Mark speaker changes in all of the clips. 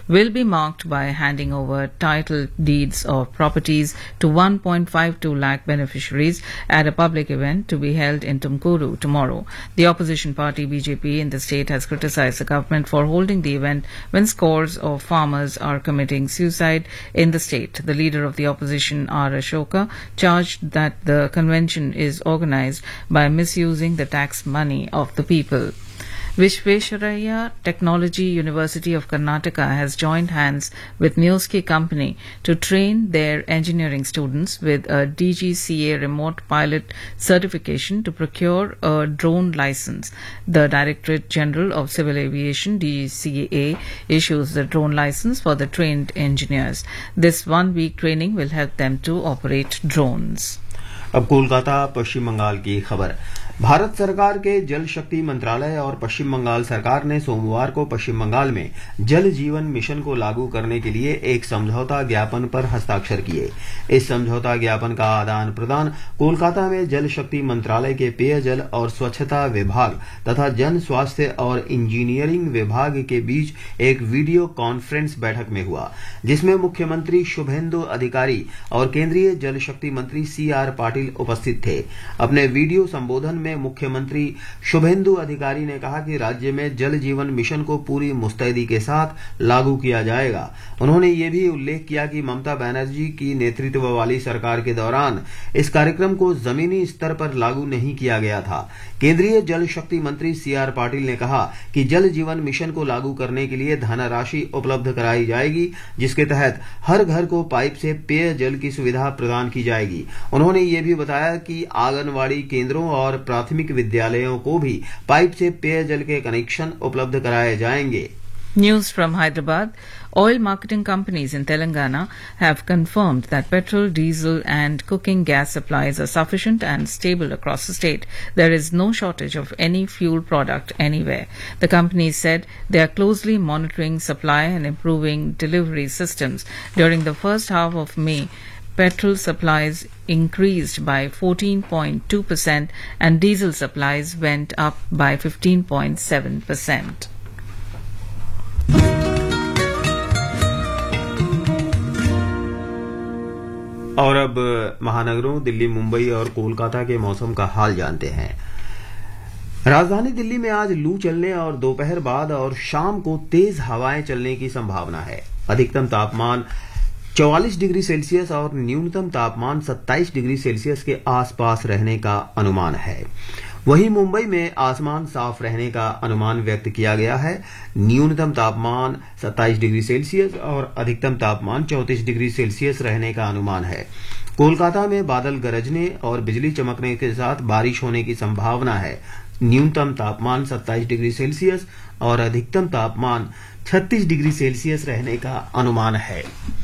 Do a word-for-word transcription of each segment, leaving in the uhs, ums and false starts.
Speaker 1: will be marked by handing over title deeds of properties to one point five two lakh beneficiaries at a public event to be held in Tumkuru tomorrow. The opposition party B J P in the state has criticized the government for holding the event when scores of farmers are committing suicide in the state. The leader of the opposition, R. Ashoka, charged that the convention is organized by misusing the tax money of the people. Vishvesvaraya Technology University of Karnataka has joined hands with Newski Company to train their engineering students with a D G C A remote pilot certification to procure a drone license. The Directorate General of Civil Aviation, D G C A, issues the drone license for the trained engineers. This one-week training will help them to operate drones.
Speaker 2: अब कोलकाता पश्चिम बंगाल की खबर। भारत सरकार के जल शक्ति मंत्रालय और पश्चिम बंगाल सरकार ने सोमवार को पश्चिम बंगाल में जल जीवन मिशन को लागू करने के लिए एक समझौता ज्ञापन पर हस्ताक्षर किए। इस समझौता ज्ञापन का आदान प्रदान कोलकाता में जल शक्ति मंत्रालय के पेयजल और स्वच्छता विभाग तथा जन स्वास्थ्य और इंजीनियरिंग विभाग के बीच एक वीडियो कॉन्फ्रेंस बैठक में हुआ, जिसमें मुख्यमंत्री शुभेंदु अधिकारी और केंद्रीय जल शक्ति मंत्री सी आर पाटिल उपस्थित थे। अपने वीडियो संबोधन में मुख्यमंत्री शुभेंदु अधिकारी ने कहा कि राज्य में जल जीवन मिशन को पूरी मुस्तैदी के साथ लागू किया जाएगा। उन्होंने ये भी उल्लेख किया कि ममता बनर्जी की नेतृत्व वाली सरकार के दौरान इस कार्यक्रम को जमीनी स्तर पर लागू नहीं किया गया था। केंद्रीय जल शक्ति मंत्री सी आर पाटिल ने कहा कि जल जीवन मिशन को लागू करने के लिए धनराशि उपलब्ध कराई जाएगी, जिसके तहत हर घर को पाइप से पेयजल की सुविधा प्रदान की जाएगी। उन्होंने ये भी बताया कि आंगनवाड़ी केंद्रों और प्राथमिक विद्यालयों को भी पाइप से पेयजल के कनेक्शन उपलब्ध कराए जाएंगे।
Speaker 1: News from Hyderabad. Oil marketing companies in Telangana have confirmed that petrol, diesel and cooking gas supplies are sufficient and stable across the state. There is no shortage of any fuel product anywhere. The companies said they are closely monitoring supply and improving delivery systems. During the first half of May, petrol supplies increased by fourteen point two percent and diesel supplies went up by fifteen point seven percent.
Speaker 2: और अब महानगरों दिल्ली, मुंबई और कोलकाता के मौसम का हाल जानते हैं। राजधानी दिल्ली में आज लू चलने और दोपहर बाद और शाम को तेज हवाएं चलने की संभावना है। अधिकतम तापमान चौवालीस डिग्री सेल्सियस और न्यूनतम तापमान सत्ताईस डिग्री सेल्सियस के आसपास रहने का अनुमान है। वहीं मुंबई में आसमान साफ रहने का अनुमान व्यक्त किया गया है। न्यूनतम तापमान सत्ताईस डिग्री सेल्सियस और अधिकतम तापमान चौंतीस डिग्री सेल्सियस रहने का अनुमान है। कोलकाता में बादल गरजने और बिजली चमकने के साथ बारिश होने की संभावना है। न्यूनतम तापमान सत्ताईस डिग्री सेल्सियस और अधिकतम तापमान छत्तीस डिग्री सेल्सियस रहने का अनुमान है।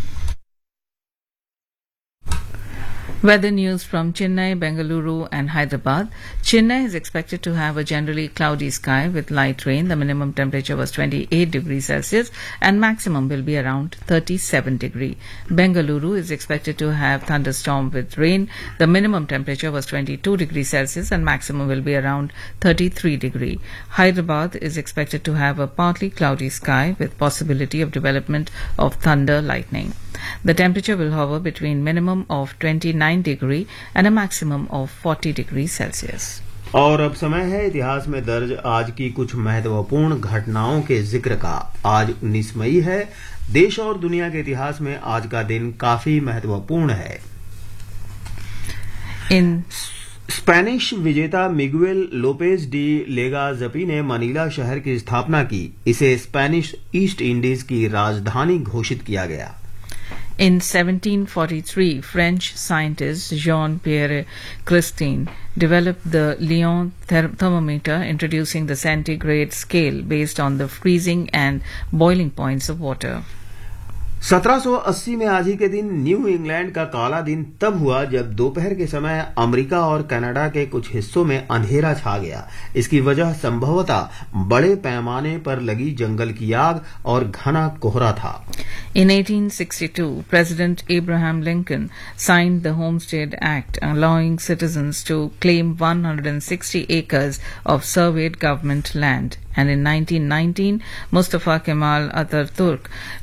Speaker 1: Weather news from Chennai, Bengaluru and Hyderabad. Chennai is expected to have a generally cloudy sky with light rain. The minimum temperature was twenty-eight degrees Celsius and maximum will be around thirty-seven degrees. Bengaluru is expected to have thunderstorm with rain. The minimum temperature was twenty-two degrees Celsius and maximum will be around thirty-three degrees. Hyderabad is expected to have a partly cloudy sky with possibility of development of thunder lightning. The temperature will hover between minimum of twenty-nine degrees and a maximum of forty degrees Celsius.
Speaker 2: और अब समय है इतिहास में दर्ज आज की कुछ महत्वपूर्ण घटनाओं के जिक्र का। आज उन्नीस मई है। देश और दुनिया के इतिहास में आज का दिन काफी महत्वपूर्ण है।
Speaker 1: इन
Speaker 2: स्पेनिश विजेता मिगुएल लोपेज डी लेगाज़पी ने मनीला शहर की स्थापना की। इसे स्पेनिश ईस्ट इंडीज की राजधानी घोषित किया गया।
Speaker 1: In seventeen forty-three, French scientist Jean-Pierre Christine developed the Lion thermometer, introducing the centigrade scale based on the freezing and boiling points of water.
Speaker 2: सत्रह सौ अस्सी में आज ही के दिन न्यू इंग्लैंड का काला दिन तब हुआ जब दोपहर के समय अमेरिका और कनाडा के कुछ हिस्सों में अंधेरा छा गया। इसकी वजह संभवतः बड़े पैमाने पर लगी जंगल की आग और घना कोहरा था।
Speaker 1: In eighteen sixty-two, President Abraham Lincoln signed the Homestead Act, allowing citizens to claim one hundred sixty acres of surveyed government land. And in nineteen nineteen, Mustafa Kemal Atatürk